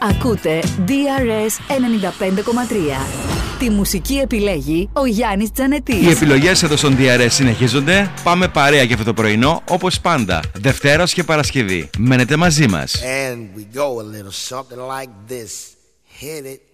Ακούτε DRS 95,3. Τη μουσική επιλέγει ο Γιάννης Τζανετής. Οι επιλογές εδώ στον DRS συνεχίζονται. Πάμε παρέα για αυτό το πρωινό, όπως πάντα, Δευτέρας και Παρασκευή. Μένετε μαζί μας. And we go a little something like this. Hit it.